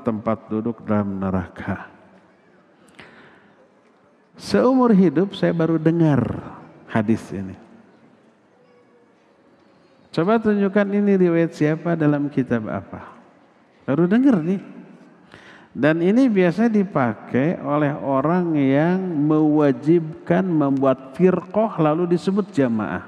tempat duduk dalam neraka. Seumur hidup saya baru dengar hadis ini. Coba tunjukkan ini riwayat siapa dalam kitab apa. Baru dengar nih. Dan ini biasa dipakai oleh orang yang mewajibkan membuat firqah lalu disebut jamaah.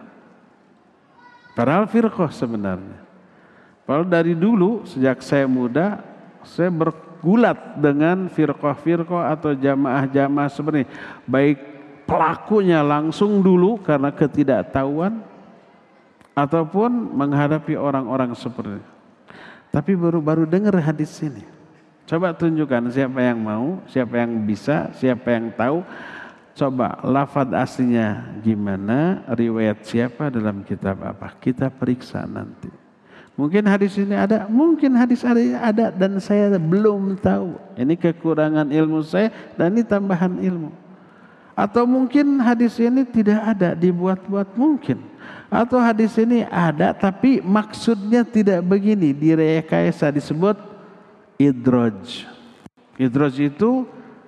Padahal firqah sebenarnya. Padahal dari dulu sejak saya muda saya bergulat dengan firqah-firqah atau jamaah-jamaah seperti ini. Baik pelakunya langsung dulu karena ketidaktahuan ataupun menghadapi orang-orang seperti ini. Tapi baru dengar hadis ini. Coba tunjukkan siapa yang mau, siapa yang bisa, siapa yang tahu. Coba lafadz aslinya gimana, riwayat siapa dalam kitab apa. Kita periksa nanti. Mungkin hadis ini ada, mungkin hadis ada dan saya belum tahu. Ini kekurangan ilmu saya dan ini tambahan ilmu. Atau mungkin hadis ini tidak ada, dibuat-buat mungkin. Atau hadis ini ada tapi maksudnya tidak begini, direkayasa, disebut idraj. Idraj itu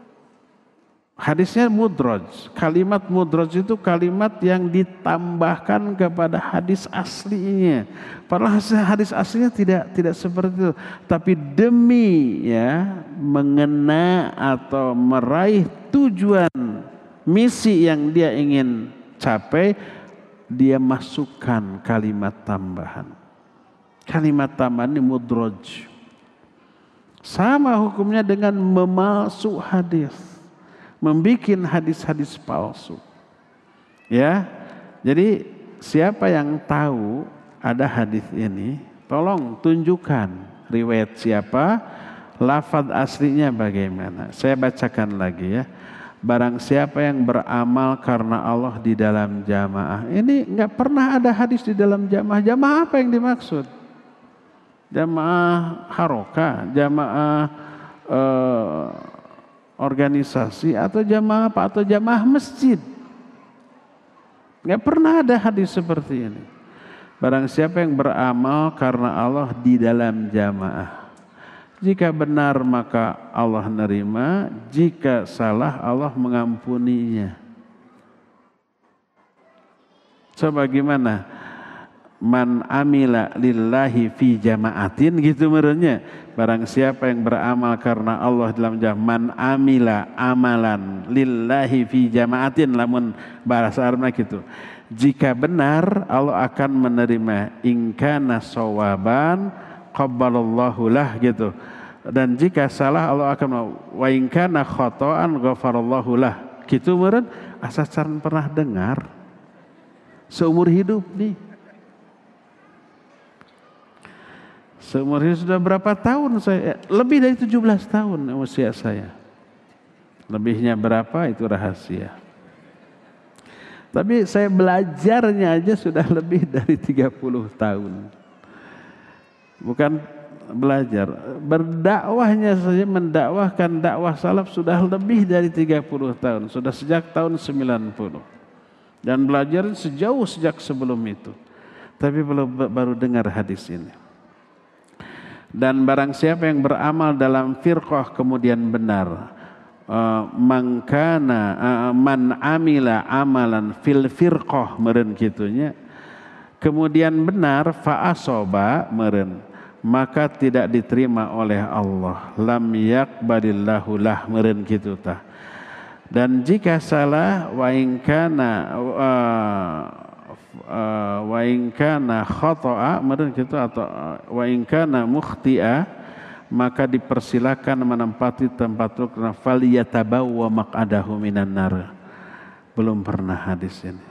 hadisnya mudraj. Kalimat mudraj itu kalimat yang ditambahkan kepada hadis aslinya. Padahal hadis aslinya tidak seperti itu. Tapi demi ya mengena atau meraih tujuan misi yang dia ingin capai, dia masukkan kalimat tambahan. Kalimat tambahan ini mudraj. Sama hukumnya dengan memalsu hadis, membikin hadis-hadis palsu. Ya, jadi siapa yang tahu ada hadis ini, tolong tunjukkan riwayat siapa, lafadz aslinya bagaimana. Saya bacakan lagi ya. Barang siapa yang beramal karena Allah di dalam jamaah. Ini nggak pernah ada hadis di dalam jamaah. Jamaah apa yang dimaksud? Jamaah haroka, jamaah organisasi, atau jamaah apa? Atau jamaah masjid. Nggak pernah ada hadis seperti ini. Barang siapa yang beramal karena Allah di dalam jamaah. Jika benar maka Allah nerima, jika salah Allah mengampuninya. Coba gimana? Man amila lillahi fi jama'atin, gitu merenya. Barang siapa yang beramal karena Allah dalam jamaah. Man amila amalan lillahi fi jama'atin, lamun bahasa Arabnya gitu. Jika benar Allah akan menerima. In kana sawaban qabbalallahu lah, gitu. Dan jika salah Allah akan wa in kana khata'an ghafarallahu lah, gitu meren. Asa can pernah dengar seumur hidup nih. Seumur hidup sudah berapa tahun saya? Lebih dari 17 tahun usia saya. Lebihnya berapa itu rahasia. Tapi saya belajarnya aja sudah lebih dari 30 tahun. Bukan belajar, berdakwahnya saja, mendakwahkan dakwah salaf sudah lebih dari 30 tahun. Sudah sejak tahun 90. Dan belajar sejak sebelum itu. Tapi baru dengar hadis ini. Dan barang siapa yang beramal dalam firqah kemudian benar, man amila amalan fil firqah meren kitunya, kemudian benar fa'asoba meren, maka tidak diterima oleh Allah. Lam yakbalillahu lah meren kitu tah. Dan jika salah wa in kana khata'a meren gitu, atau wa in kana mukhti'a, maka dipersilakan menempati tempat duduk, falyatabawwa maq'adahu minan nar. Belum pernah hadis ini.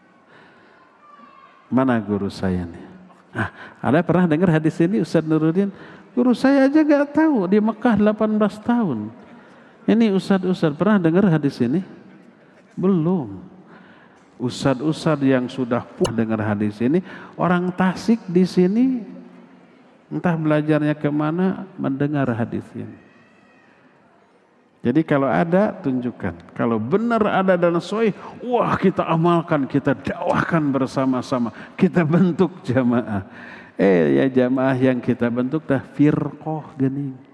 Mana guru saya nih? Ada pernah dengar hadis ini Ustaz Nuruddin? Guru saya aja gak tahu, di Mekah 18 tahun. Ini Ustaz pernah dengar hadis ini? Belum. Ustaz yang sudah dengar hadis ini, orang Tasik di sini, entah belajarnya kemana, mendengar hadis ini. Jadi kalau ada, tunjukkan. Kalau benar ada dan sahih, wah kita amalkan, kita dakwahkan bersama-sama, kita bentuk jamaah. Ya jamaah yang kita bentuk dah firqah gening.